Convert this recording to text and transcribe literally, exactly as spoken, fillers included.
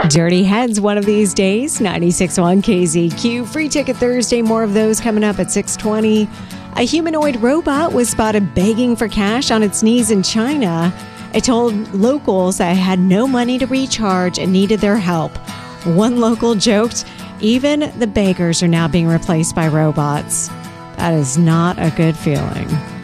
Dirty Heads one of these days. ninety-six point one K Z Q. Free Ticket Thursday. More of those coming up at six twenty. A humanoid robot was spotted begging for cash on its knees in China. It told locals that it had no money to recharge and needed their help. One local joked, even the beggars are now being replaced by robots. That is not a good feeling.